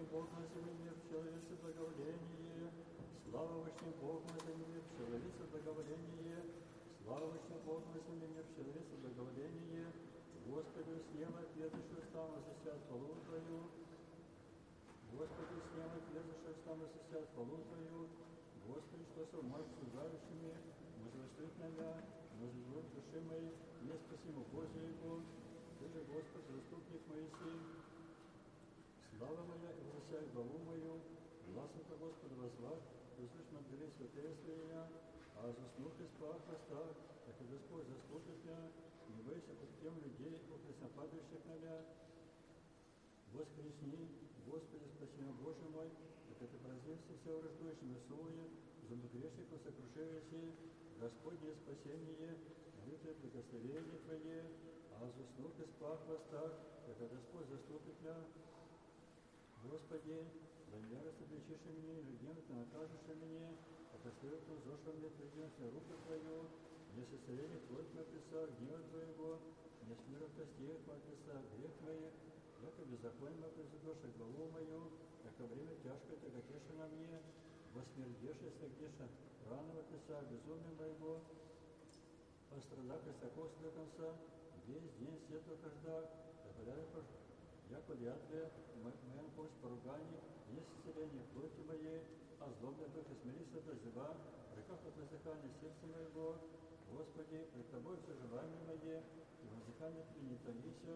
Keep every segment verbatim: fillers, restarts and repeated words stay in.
Бог на земле мир, человеце благоволение. Слава Вышний Бог на земле мир, человеце благоволение. Слава Вышний Бог на земле мир, человеце благоволение. Господи, снема ответишь устам, освящать хвалу Твою. Господи, снема ответишь устам, освящать хвалу Твою. Господи, что со мной служащими, возвращает на меня, возведет души моей, не спасимо Божие Его. Ты же, Господь, заступник Моисей. Слава моя и возвращай главу мою, гласом-то Господа возвать, и услышь над горы святые своя, а заснув и спах остав, так и Господь заступит меня, не бойся под тем людей, окреснопадающих на меня. Воскресни, Господи, спаси меня, Боже мой, так это поразился все враждующими суе, злогрешников сокрушивайся, Господне спасение, лютое благословение Твое, а заснув и спах восстав, так и Господь заступит меня. Господи, за ярость обличишь мне, людям Ты накажешь мне, а построил Ты зошел мне предельно руку Твою, не сосредник Твой на писах гнева Твоего, не смиров костей на писах грех моих, яко беззаконно произведешь главу мою, яко время тяжкое Ты готеша на мне, восмердешься, гдеша рано в писах безумия моего, пострадав Христаков до конца, весь день свету каждак, дополяю яко лядве, моя помощь поругание, есть исцеление плоти моей, а злобный дух и смирится до зева, реках от воздыхания сердца моего, Господи, пред Тобой все желания мои, и воздыхание Ты не томися,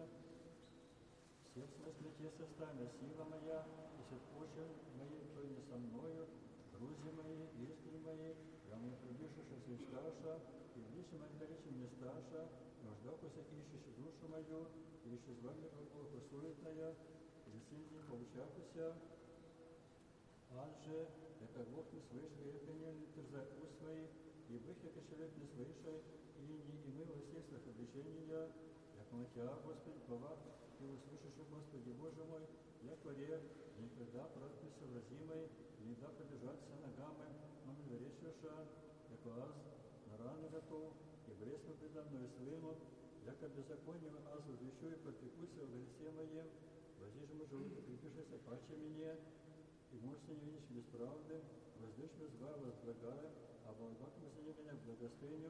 сердце на смерти составя сила моя, и сед почвы моей, то не со мною, друзья мои, искры мои, я мне прибивши свечташа, и в личном речи мне сташа, нуждакуся ищешь душу мою, и еще с вами глаголку суетная, и сильнее получакуся, анже, яко Бог не слышит, и это не терзай уст свои, и бых, яко человек не слышит, и не имел естественных обличений, яко на Тебя, Господи, глава, Ты услышишь, Господи, Боже мой, яко ре, никогда проткнется вразимой, и не да побежаться ногами, но не верещаша, яко аз на раны готов, и блесну предо мной слыну, яко беззаконию аз возвещу и попекуся в грехе моем, возижему живу, припишися паче мне, и можешь не видишь бесправды, воздышь зла возлагая, а благак за меня благостыню.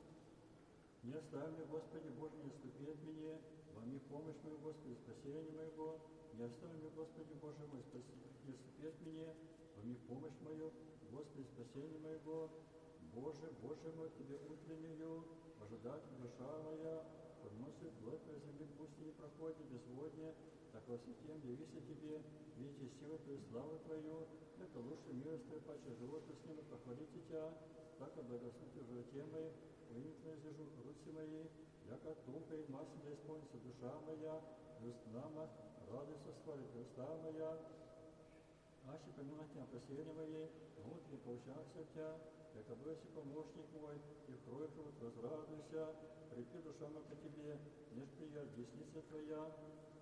Не оставь мне, Господи, Боже, не отступи от меня, во мне помощь мою, Господи, спасение моего, не оставь мне, Господи, Боже мой, спаси, не отступи от меня, во мне помощь мою, Господи, спасение моего, Боже, Боже мой, Тебе утреннюю, ожидать душа моя, подносит плоть твоей земли, пусть не проходит безводня, так во святем явися Тебе, видите силу Твою, славу Твою, это лучше милостью, паче животу с ним, похвалите Тебя, так и благословите в животе моем, во имя Твое зижу руцы мои, яко тумка и масса да исполнится душа моя, устнама, радуйся, славит уста моя, аще помянуть Тебя последней моей, внутренне поучался Тебя, яко бойся помощник мой, и в кровь вот возрадуйся, припи душа моя по Тебе, неж прия десница Твоя.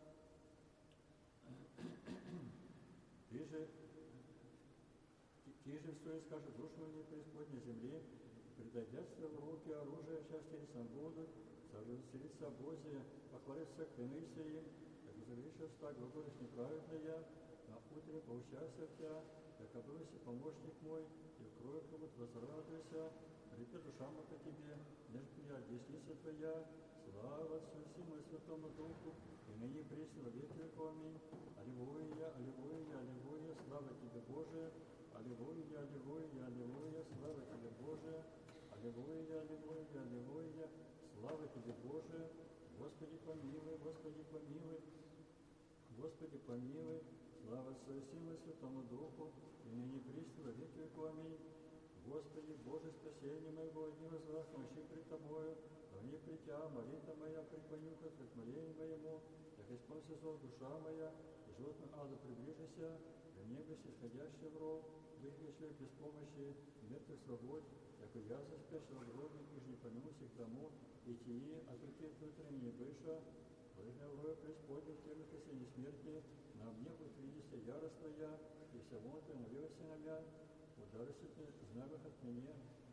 Ты же, ты же все скажет, душу мне преисподней земли, предадятся в руки оружия, счастье и сам будут, совершится Божие, похвалится клины сии, как загрешишь уста, глаголишь неправедная, на утре поучайся в Тебя, яко бойся помощник мой, и в кровь вот возрадуйся, припи душа моя по Тебе, неж прия десница Твоя, слава Отцу и Сыну и Святому Духу, и ныне пресно во веки веков. Аминь. Аллилуйя, аллилуйя, аллилуйя, слава Тебе, Боже, аллилуйя, аллилуйя, аллилуйя, слава Тебе, Боже, аллилуйя, аллилуйя, аллилуйя, слава Тебе, Боже, Господи помилуй, Господи помилуй, Господи помилуй, слава Отцу и Сыну и Святому Духу, и ныне пресно во веки веков. Аминь. Господи, Боже, спасение моего, одни возврат, мощи пред Тобою, но не притя, молитва моя, преклонюха, к молению моему, как исполнится зов душа моя, и животным ада приближися, в небе исходящий в ров, выйдя человек без помощи, мертвых свобод, яко я заспешил в гробе, и же не помянусь к тому, и тии, от руки внутренней не быша, Владимир Врою преисподней в теле косени смерти, на мне будет видеться ярость Твоя, и вся вон Твоя навелась на меня, ударься Ты, знамях от меня.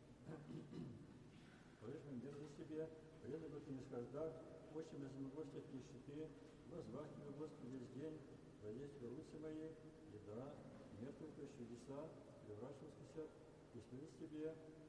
Прежде держи себе, предан бы Ты не скаждах, очень из гостях нищеты, возвать Тебя, Господи, весь день, воздействие руцы мои, еда, мертвых, то есть чудеса, превращен воскресят, и служить тебе,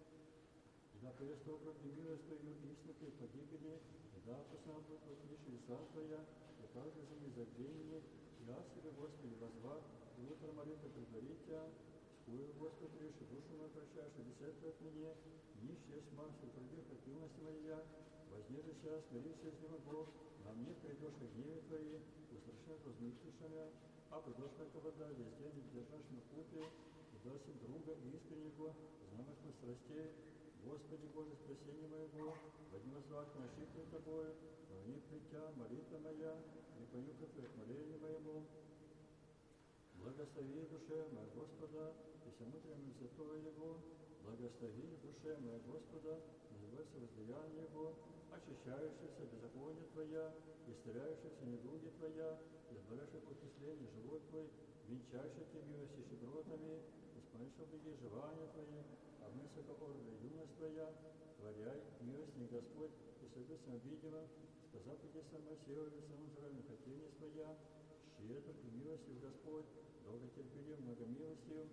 и да поесть округи милость твою, истинной погибели, и да познал бы плотнейшие лица твоя, и каждый за незабвение, я себе, Господи, возвал, и утро молитвы предварить тебя, скую, Господи, реши душу мою прощаешь, обесятую от меня, нищая тьма, все трудив противности моя, вознежися, смирися с ним, Бог, на мне придешь о гневе твои, устрашнет возмутившими, а придешь, как вода, везде не держашь на пути, и даст им друга искреннего, знамых страстей, Господи Боже, спасение моего, во дни возвах наши пред Тобою, во дни притя, молитва моя, и понюха Твоих молений моему. Благослови душе моя Господа, и всемудренным святого Его, благослови душе моя Господа, называется возлияние Его, очищающаяся беззаконие Твоя, исцеляющаяся недуги Твоя, избавляющая от исцеления живот Твой, венчающая Тебе милости щедротами, исполняющая благие желания Твои, а мы сокоорда юность Твоя, творяй милостный Господь, и соответственно видимо, сказав иди сама Моисееву, самому Израилю, хотение Твоя, щедр и милостив Господь, долготерпелив, многомилостив,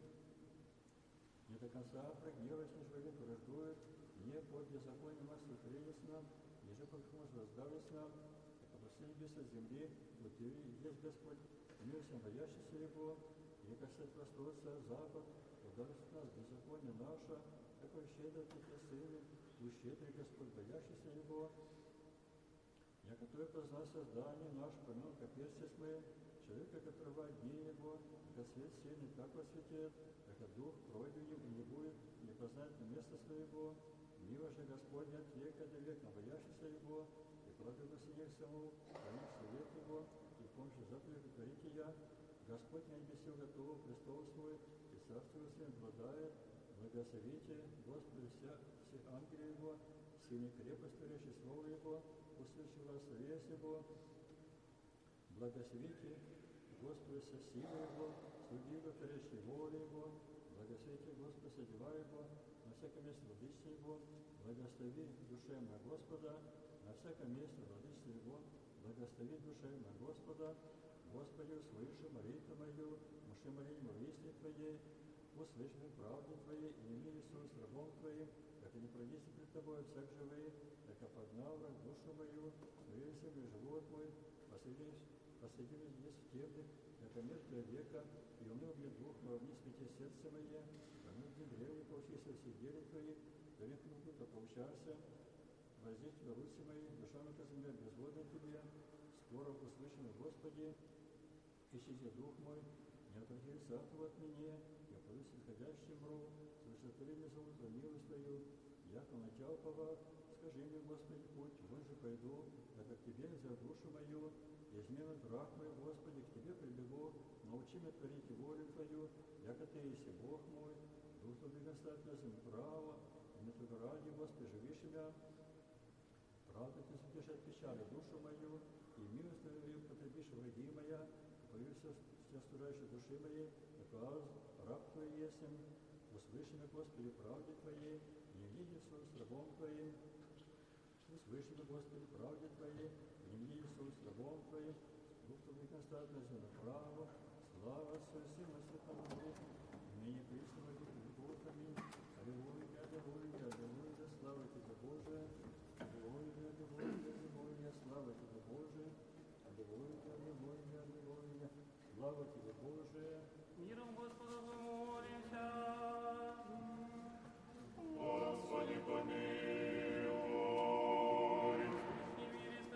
не до конца прогневаясь, не человек враждует, не под беззаконием масло прелесть нам, ниже под хмуз раздавись нам, и по последней беса земли, вот Ты есть Господь, милостью боящийся Его, и как свет просторца, запад, ударит нас беззаконие наше, какой щедрый Ты, Сыны, и щедрый Господь, боящийся Его, я который познал создание наше, помянул, как перстец мы, человека, которого дни Его, как свет сильный, так просветит, как дух пройдет им и не будет, не познает место своего, мило же Господня от века до века, боящийся Его, и правда снег саму, хранив совет Его, и помощью заповеди творите я, Господь на небесе готов престол свой, и царство всем обладает, благословите, Господи, вся, всех ангелов Его, сильный крепость, творящий слово Его, услышал вас совет Его, благословите, Господи, со силой Его, судьи Его, творящий волю Его, благословите, Господи, содела Его, на всяком месте владычества Его, благослови душе моя Господа, на всяком месте владычества Его, благослови душе моя Господа, Господи, услыши молитву мою, муши моление молитве Твоей, услыши правде Твоей, и не Иисус, рабом Твоим, как и не пройдите пред Тобой всяк живые, как опогнал враг душу мою, смирился ли живот мой, посредили здесь в темных, как мертвое века, и уныл мне дух мой, вниз свети сердце мое, пронудни древние, поучися все дели Твои, дарит книгу, то поучарся, воздействие руцы мои, душа моя земля безводна Тебе, скоро услышим, Господи, ищите дух мой, не отвради лица Твоего от меня, я пойду с исходящим мру, свыше не зовут Твою милость Твою, яко на Тя уповал, скажи мне, Господи, путь, вон же пойду, да как Тебе за душу мою, изменит враг мой, Господи, к Тебе прибегу, научи меня творить волю Твою, яко Ты есть Бог мой, дух Твой благословит на землю право, и на Твою ради, Господи, живишь меня, правда Ты спишь от печали душу мою, и милость Твою потребишь враги моя, появился все стужающие души моей, как раб Твой есмь, услыши меня, Господи, правде Твоей, не види Иисус рабом Твоим, услыши меня, Господи, правде Твоей, не види Иисус рабом Твоим, Дух Твой константно направо, слава Отцу и Сыну и Святому Духу, ныне присно во веки веков. Аминь. Аллилуйя, аллилуйя, аллилуйя, слава Тебе, Боже, аллилуйя, аллилуйя, аллилуйя, слава Тебе, Боже, аллилуйя, аллилуйя, аллилуйя, слава Тебе, Боже. Миром Господа помолимся.